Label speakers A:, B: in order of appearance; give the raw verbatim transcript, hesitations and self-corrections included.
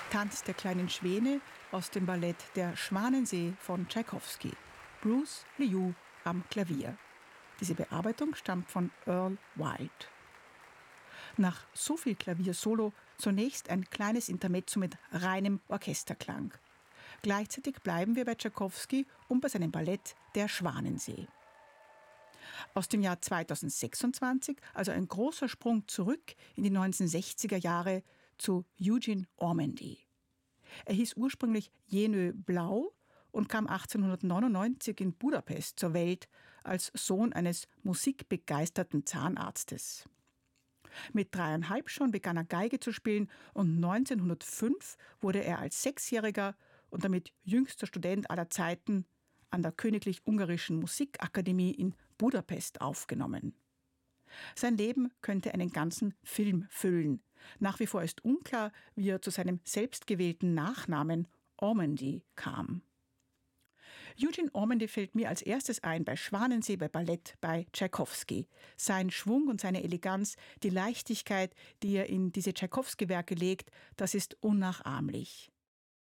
A: Tanz der kleinen Schwäne aus dem Ballett Der Schwanensee von Tschaikowski. Bruce Liu am Klavier. Diese Bearbeitung stammt von Earl Wild. Nach so viel Klaviersolo zunächst ein kleines Intermezzo mit reinem Orchesterklang. Gleichzeitig bleiben wir bei Tschaikowski und bei seinem Ballett Der Schwanensee. Aus dem Jahr zweitausendsechsundzwanzig, also ein großer Sprung zurück in die neunzehnhundertsechziger Jahre zu Eugene Ormandy. Er hieß ursprünglich Jenő Blau und kam achtzehnhundertneunundneunzig in Budapest zur Welt als Sohn eines musikbegeisterten Zahnarztes. Mit dreieinhalb schon begann er Geige zu spielen und neunzehnhundertfünf wurde er als Sechsjähriger und damit jüngster Student aller Zeiten an der Königlich-Ungarischen Musikakademie in Budapest aufgenommen. Sein Leben könnte einen ganzen Film füllen. Nach wie vor ist unklar, wie er zu seinem selbstgewählten Nachnamen Ormandy kam. Eugene Ormandy fällt mir als erstes ein bei Schwanensee, bei Ballett, bei Tschaikowski. Sein Schwung und seine Eleganz, die Leichtigkeit, die er in diese Tschaikowski-Werke legt, das ist unnachahmlich.